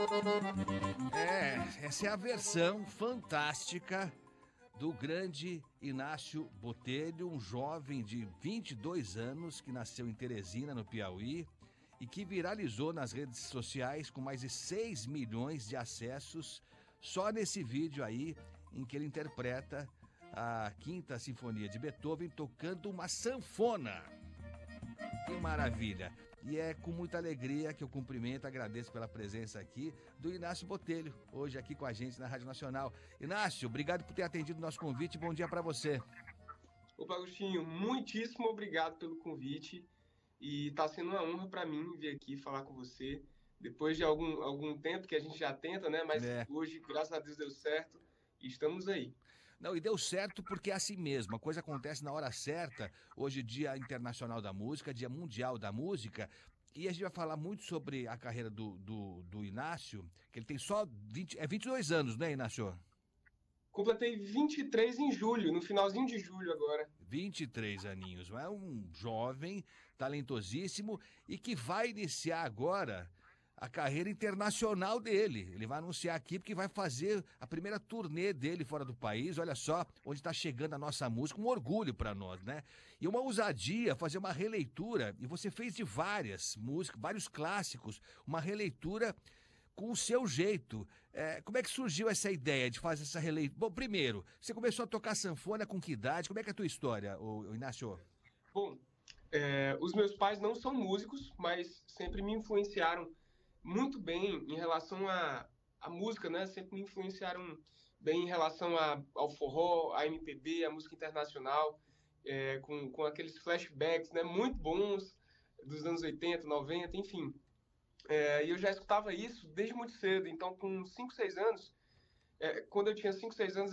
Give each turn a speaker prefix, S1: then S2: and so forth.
S1: Essa é a versão fantástica do grande Inácio Botelho, um jovem de 22 anos que nasceu em Teresina, no Piauí, e que viralizou nas redes sociais com mais de 6 milhões de acessos só nesse vídeo aí em que ele interpreta a Quinta Sinfonia de Beethoven tocando uma sanfona. Que maravilha! E é com muita alegria que eu cumprimento, agradeço pela presença aqui do Inácio Botelho, hoje aqui com a gente na Rádio Nacional. Inácio, obrigado por ter atendido o nosso convite, bom dia para você.
S2: Opa, Agostinho, muitíssimo obrigado pelo convite e está sendo uma honra para mim vir aqui falar com você, depois de algum tempo que a gente já tenta, né? Mas hoje, graças a Deus, deu certo e estamos aí.
S1: Não, e deu certo porque é assim mesmo, a coisa acontece na hora certa. Hoje, Dia Internacional da Música, Dia Mundial da Música, e a gente vai falar muito sobre a carreira do Inácio, que ele tem só 22 anos, né, Inácio?
S2: Completei 23 em julho, no finalzinho de julho agora.
S1: 23 aninhos, é um jovem talentosíssimo e que vai iniciar agora a carreira internacional dele. Ele vai anunciar aqui porque vai fazer a primeira turnê dele fora do país. Olha só onde está chegando a nossa música, um orgulho para nós, né? E uma ousadia fazer uma releitura, e você fez de várias músicas, vários clássicos, uma releitura com o seu jeito. Como é que surgiu essa ideia de fazer essa releitura? Bom, primeiro, você começou a tocar sanfona com que idade? Como é que é a tua história, Inácio?
S2: Bom, os meus pais não são músicos, mas sempre me influenciaram muito bem em relação à música, né? Sempre me influenciaram bem em relação ao forró, à MPB, à música internacional, com aqueles flashbacks, né? Muito bons dos anos 80, 90, enfim. E eu já escutava isso desde muito cedo. Então, com 5, 6 anos, quando eu tinha 5, 6 anos,